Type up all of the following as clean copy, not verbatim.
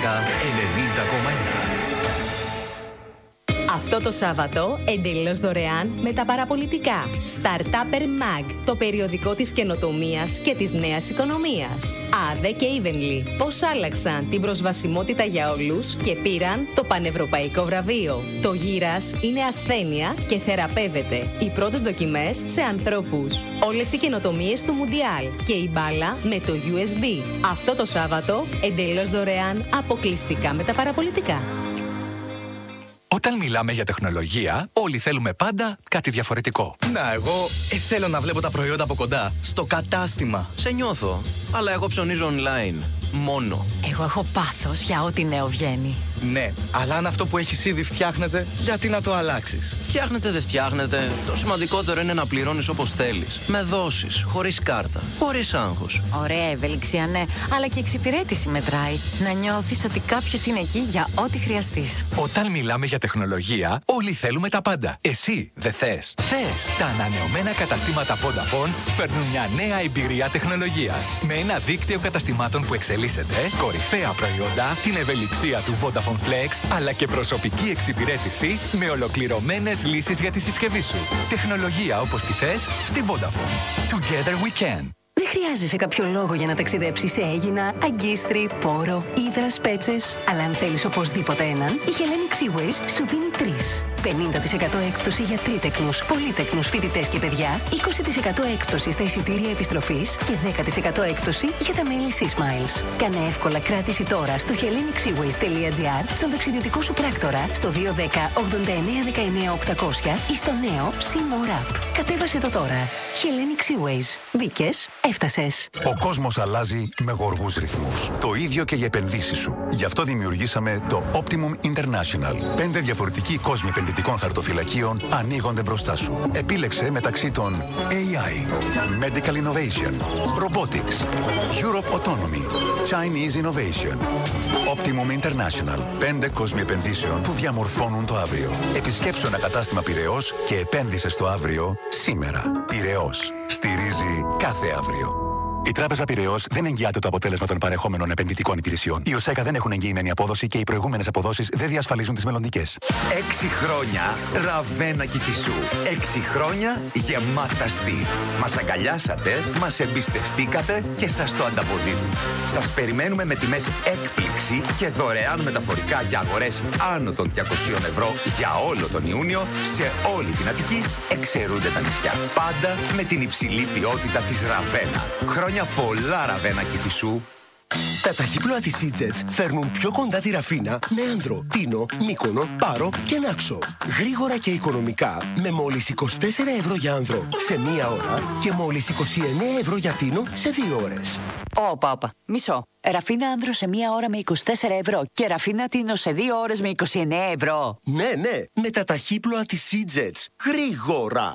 Παραπολιτικά 90,1. Αυτό το Σάββατο, εντελώς δωρεάν με τα παραπολιτικά. Startupper Mag, το περιοδικό της καινοτομίας και της νέας οικονομίας. Άδε και Evenly, πώς άλλαξαν την προσβασιμότητα για όλους και πήραν το πανευρωπαϊκό βραβείο. Το γύρας είναι ασθένεια και θεραπεύεται. Οι πρώτες δοκιμές σε ανθρώπους. Όλες οι καινοτομίες του Μουντιάλ και η μπάλα με το USB. Αυτό το Σάββατο, εντελώς δωρεάν, αποκλειστικά με τα παραπολιτικά. Όταν μιλάμε για τεχνολογία, όλοι θέλουμε πάντα κάτι διαφορετικό. Να, εγώ θέλω να βλέπω τα προϊόντα από κοντά, στο κατάστημα. Σε νιώθω, αλλά εγώ ψωνίζω online. Μόνο. Εγώ έχω πάθος για ό,τι νέο βγαίνει. Ναι, αλλά αν αυτό που έχεις ήδη φτιάχνεται, γιατί να το αλλάξεις? Φτιάχνεται, δεν φτιάχνεται. Το σημαντικότερο είναι να πληρώνεις όπως θέλεις. Με δόσεις, χωρίς κάρτα, χωρίς άγχος. Ωραία ευελιξία, ναι, αλλά και εξυπηρέτηση μετράει. Να νιώθεις ότι κάποιος είναι εκεί για ό,τι χρειαστείς. Όταν μιλάμε για τεχνολογία, όλοι θέλουμε τα πάντα. Εσύ δεν θες? Θες! Τα ανανεωμένα καταστήματα Vodafone φέρνουν μια νέα εμπειρία τεχνολογίας. Με ένα δίκτυο καταστημάτων που εξελίσσεται, κορυφαία προϊόντα, την ευελιξία του Vodafone Flex, αλλά και προσωπική εξυπηρέτηση με ολοκληρωμένες λύσεις για τη συσκευή σου. Τεχνολογία όπως τη θες στη Vodafone. Together we can. Δεν χρειάζεσαι κάποιο λόγο για να ταξιδέψεις σε Αίγινα, Αγκίστρι, Πόρο, Ύδρας, Πέτσες. Αλλά αν θέλεις οπωσδήποτε έναν, η Hellenic Seaways σου δίνει 3. 50% έκπτωση για τρίτεκνους, πολύτεκνους φοιτητές και παιδιά, 20% έκπτωση στα εισιτήρια επιστροφής και 10% έκπτωση για τα μέλη Seasmiles. Κάνε εύκολα κράτηση τώρα στο hellenicseaways.gr, στον ταξιδιωτικό σου πράκτορα, στο 210 89 19 800 ή στο νέο SeaMore App. Κατέβασε το τώρα. Hellenic Seaways. Μπήκες, έφτασες. Ο κόσμος αλλάζει με γοργούς ρυθμούς. Το ίδιο και για επενδύσεις σου. Γι' αυτό δημιουργήσαμε το Optimum International. 5 διαφορετικοί κόσμοι επενδυτικών χαρτοφυλακίων ανοίγονται μπροστά σου. Επίλεξε μεταξύ των AI, Medical Innovation, Robotics, Europe Autonomy, Chinese Innovation. Optimum International. 5 κόσμοι επενδύσεων που διαμορφώνουν το αύριο. Επισκέψου ένα κατάστημα Πειραιώς και επένδυσε στο αύριο σήμερα. Πειραιώς. Στηρίζει κάθε αύριο. Η Τράπεζα Πειραιώς δεν εγγυάται το αποτέλεσμα των παρεχόμενων επενδυτικών υπηρεσιών. Οι ΟΣΕΚΑ δεν έχουν εγγυημένη απόδοση και οι προηγούμενες αποδόσεις δεν διασφαλίζουν τις μελλοντικές. 6 χρόνια Ραβένα Κηφισού. 6 χρόνια γεμάτα στυλ. Μας αγκαλιάσατε, μας εμπιστευτήκατε και σας το ανταποδίδουμε. Σας περιμένουμε με τιμές έκπληξη και δωρεάν μεταφορικά για αγορές άνω των 200 ευρώ για όλο τον Ιούνιο σε όλη την Αττική, εξαιρούνται τα νησιά. Πάντα με την υψηλή ποιότητα της Ραβένα. Χρόνια πολλά Ραβένα Κηφισού. Τα ταχύπλοα της Seajets φέρνουν πιο κοντά τη Ραφίνα με Άνδρο, Τίνο, Μύκονο, Πάρο και Νάξο. Γρήγορα και οικονομικά με μόλις 24 ευρώ για Άνδρο σε 1 ώρα και μόλις 29 ευρώ για Τίνο σε 2 ώρες. Όπα, μισό. Ραφίνα Άνδρο σε 1 ώρα με 24 ευρώ και Ραφίνα Τίνο σε 2 ώρες με 29 ευρώ. Ναι, με τα ταχύπλοα της Seajets. Γρήγορα.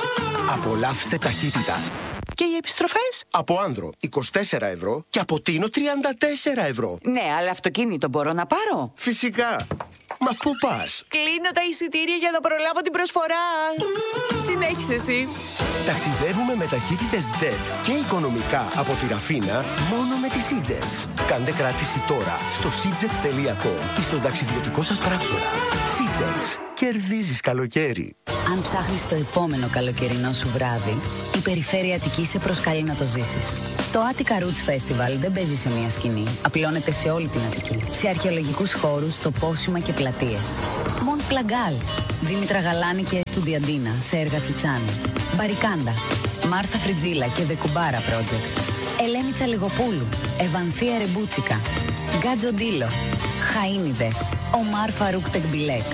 Απολαύστε ταχύτητα. Και οι επιστροφές? Από Άνδρο 24 ευρώ και από Τίνο 34 ευρώ. Ναι, αλλά αυτοκίνητο μπορώ να πάρω? Φυσικά. Μα πού πας? Κλείνω τα εισιτήρια για να προλάβω την προσφορά. Συνέχισε εσύ. Ταξιδεύουμε με ταχύτητες jet και οικονομικά από τη Ραφίνα μόνο με τη Seajets. Κάντε κράτηση τώρα στο seajets.com ή στον ταξιδιωτικό σας πράκτορα. Seajets. Κερδίζεις καλοκαίρι. Αν ψάχνεις το επόμενο καλοκαιρινό σου βράδυ, η Περιφέρεια Αττικής σε προσκαλεί να το ζήσεις. Το Attica Roots Festival δεν παίζει σε μία σκηνή. Απλώνεται σε όλη την Αττική. Σε αρχαιολογικούς χώρους, τοπόσιμα και πλατείες. Μοντ Πλαγκάλ, Δήμητρα Γαλάνη και Στουδιαντίνα σε έργα Τσιτσάνη. Μπαρικάντα, Μάρθα Φριτζίλα και Βεκουμπάρα Project. Ελένη Τσαλιγοπούλου, Ευανθία Ρεμπούτσικα. Γκάτζο Ντίλο, Χαΐνιδες, Ομάρ Φαρούκ Τεκμπιλέκ.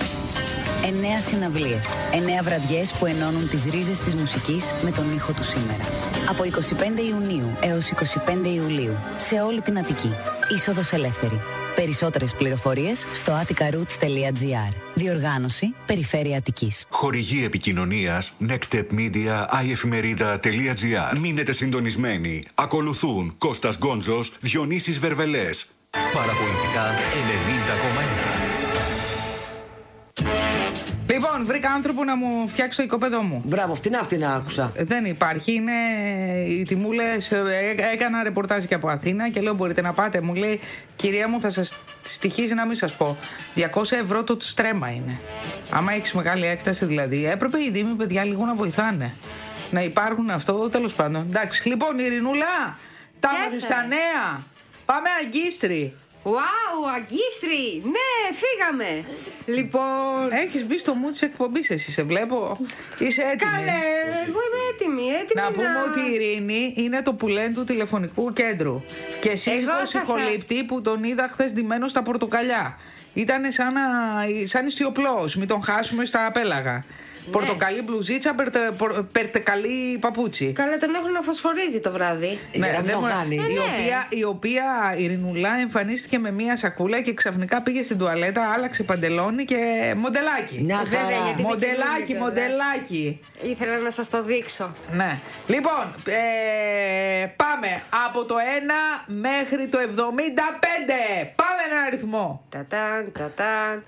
9 συναυλίες, 9 βραδιές που ενώνουν τις ρίζες της μουσικής με τον ήχο του σήμερα. Από 25 Ιουνίου έως 25 Ιουλίου, σε όλη την Αττική. Είσοδος ελεύθερη. Περισσότερες πληροφορίες στο atticaroots.gr. Διοργάνωση Περιφέρεια Αττικής. Χορηγή επικοινωνίας Nextstep Media, iefmerida.gr. Μείνετε συντονισμένοι. Ακολουθούν Κώστας Γκόντζος, Διονύσης Βερβελές. Παραπολιτικά 90,1. Λοιπόν, Λοιπόν, βρήκα άνθρωπο να μου φτιάξει το οικόπεδό μου. Μπράβο, φτηνά άκουσα. Δεν υπάρχει, είναι οι τιμούλες. Έκανα ρεπορτάζ και από Αθήνα και λέω: μπορείτε να πάτε. Μου λέει: κυρία μου, θα σας στοιχίζει να μην σας πω. 200 ευρώ το στρέμμα είναι. Άμα έχεις μεγάλη έκταση δηλαδή. Έπρεπε οι δήμοι, παιδιά, λίγο να βοηθάνε. Να υπάρχουν αυτό, τέλος πάντων. Εντάξει, λοιπόν, Ειρηνούλα, τα μάθεις στα νέα. Πάμε Αγκίστρη. Wow, Αγκίστρη! Ναι, φύγαμε! Λοιπόν... Έχεις μπει στο mood της εκπομπής εσύ, σε βλέπω. Είσαι έτοιμη. Καλέ, εγώ είμαι έτοιμη. Να πούμε ότι η Ειρήνη είναι το πουλέν του τηλεφωνικού κέντρου. Και σύζυγος ηχολήπτη που τον είδα χθες ντυμένο στα πορτοκαλιά. Ήτανε σαν ιστιοπλός, μην τον χάσουμε στα απέλαγα. Ναι. Πορτοκαλί μπλουζίτσα, περτεκαλί παπούτσι. Καλά, τον έχουν να φωσφορίζει το βράδυ. Ναι, η οποία η Ειρηνουλά εμφανίστηκε με μία σακούλα και ξαφνικά πήγε στην τουαλέτα, άλλαξε παντελόνι και μοντελάκι. Μοντελάκι. Ήθελα να σας το δείξω. Ναι. Λοιπόν, πάμε από το 1 μέχρι το 75. Πάμε έναν αριθμό. Τατάν.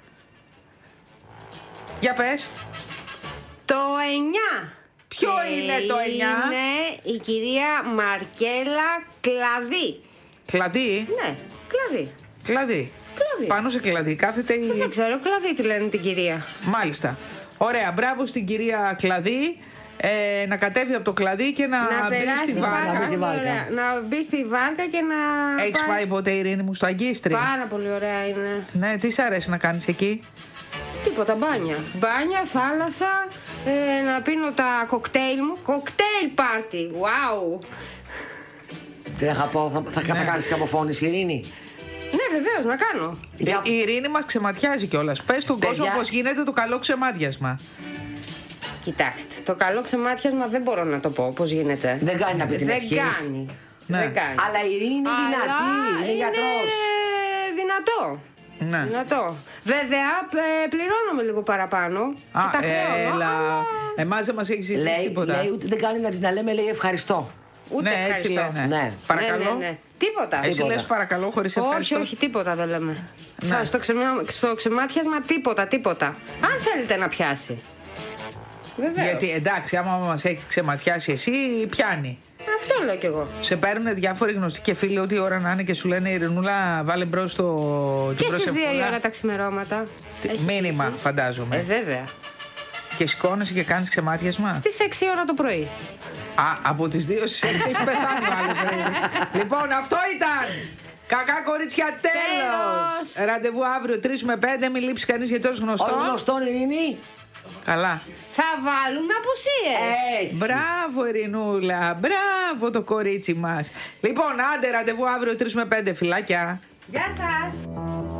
Για πες. Το 9. Ποιο είναι το 9? Είναι η κυρία Μαρκέλα Κλαδί. Κλαδί? Ναι, Κλαδί. Πάνω σε κλαδί κάθεται η... Δεν ξέρω, Κλαδί τη λένε την κυρία. Μάλιστα. Ωραία, μπράβο στην κυρία Κλαδί. Να κατέβει από το κλαδί και να μπει στη βάρκα. Να μπει στη βάρκα και να... Έχεις πάει ποτέ, Ειρήνη μου, στο Αγκίστρι? Πάρα πολύ ωραία είναι. Ναι, τι σ' αρέσει να κάνεις εκεί? Τίποτα, μπάνια, θάλασσα, να πίνω τα κοκτέιλ μου. Κοκτέιλ πάρτι, wow. Τι να πω, θα κάνεις και αποφώνηση, Ειρήνη? Ναι, βεβαίως, να κάνω. Η Ειρήνη μας ξεματιάζει κιόλας. Πες στον κόσμο πώς γίνεται το καλό ξεμάτιασμα. Κοιτάξτε, το καλό ξεμάτιασμα δεν μπορώ να το πω πώς γίνεται. Δεν κάνει να πει την ευχή. Δεν κάνει. Αλλά η Ειρήνη είναι δυνατή, είναι γιατρός. Είναι δυνατό. Ναι. Δυνατό. Βέβαια, πληρώνουμε λίγο παραπάνω. Και τα χρεώνω. Εμάς δεν μας έχει ζητήσει τίποτα. Λέει ούτε δεν κάνει να την λέμε, λέει ευχαριστώ. Ούτε ευχαριστώ. Έτσι λένε. Ναι. Παρακαλώ. Ναι. Τίποτα. Εσύ λες παρακαλώ χωρίς ευχαριστώ? Όχι, τίποτα δεν λέμε. Ναι. Στο ξεμάτιασμα τίποτα. Αν θέλετε να πιάσει. Βεβαίως. Γιατί εντάξει, άμα μας έχει ξεματιάσει εσύ, πιάνει. Αυτό λέω κι εγώ. Σε παίρνουν διάφοροι γνωστοί και φίλοι ό,τι ώρα να είναι και σου λένε Ειρηνούλα, βάλε μπρος το. Και στις 2 η ώρα τα ξημερώματα. Μήνυμα, φαντάζομαι. Βέβαια. Και σηκώνεσαι και κάνεις ξεμάτιασμα. Στις 6 ώρα το πρωί. Από τις 2 στις 6 έχει πεθάνει ο άλλος. Λοιπόν, αυτό ήταν. Κακά κορίτσια, τέλος. Ραντεβού αύριο 3 με 5. Μην λείψει κανείς γιατί ως γνωστό. Ως γνωστόν, Ειρήνη. Καλά. Θα βάλουμε απουσίες. Μπράβο, Ειρηνούλα. Μπράβο το κορίτσι μας. Λοιπόν, άντε ραντεβού αύριο 3 με 5. Φιλάκια. Γεια σας.